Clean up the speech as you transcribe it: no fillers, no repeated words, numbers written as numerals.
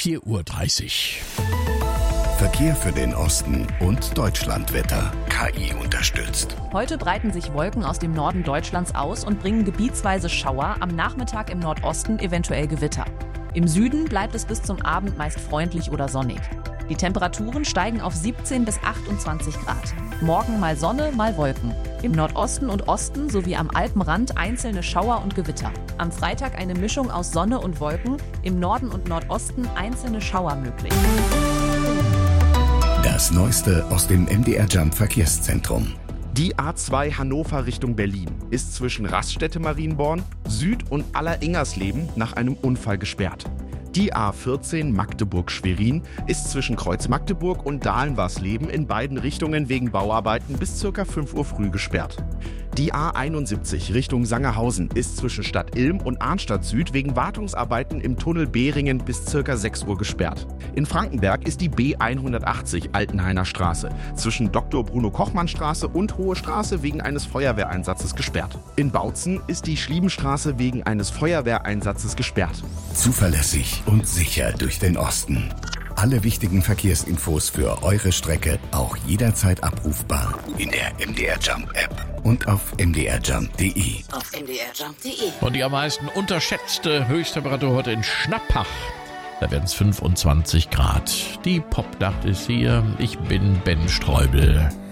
4:30 Uhr. Verkehr für den Osten und Deutschlandwetter. KI unterstützt. Heute breiten sich Wolken aus dem Norden Deutschlands aus und bringen gebietsweise Schauer, am Nachmittag im Nordosten eventuell Gewitter. Im Süden bleibt es bis zum Abend meist freundlich oder sonnig. Die Temperaturen steigen auf 17 bis 28 Grad. Morgen mal Sonne, mal Wolken. Im Nordosten und Osten sowie am Alpenrand einzelne Schauer und Gewitter. Am Freitag eine Mischung aus Sonne und Wolken, im Norden und Nordosten einzelne Schauer möglich. Das Neueste aus dem MDR Jump Verkehrszentrum. Die A2 Hannover Richtung Berlin ist zwischen Raststätte-Marienborn, Süd- und Aller-Ingersleben nach einem Unfall gesperrt. Die A14 Magdeburg-Schwerin ist zwischen Kreuz-Magdeburg und Dahlen-Warsleben in beiden Richtungen wegen Bauarbeiten bis ca. 5 Uhr früh gesperrt. Die A71 Richtung Sangerhausen ist zwischen Stadt Ilm und Arnstadt Süd wegen Wartungsarbeiten im Tunnel Behringen bis ca. 6 Uhr gesperrt. In Frankenberg ist die B180 Altenhainer Straße zwischen Dr. Bruno Kochmann Straße und Hohe Straße wegen eines Feuerwehreinsatzes gesperrt. In Bautzen ist die Schliebenstraße wegen eines Feuerwehreinsatzes gesperrt. Zuverlässig und sicher durch den Osten. Alle wichtigen Verkehrsinfos für eure Strecke auch jederzeit abrufbar in der MDR Jump App und auf mdrjump.de. Auf mdrjump.de. Und die am meisten unterschätzte Höchsttemperatur heute in Schnappach. Da werden es 25 Grad. Die Popnacht ist hier. Ich bin Ben Streubel.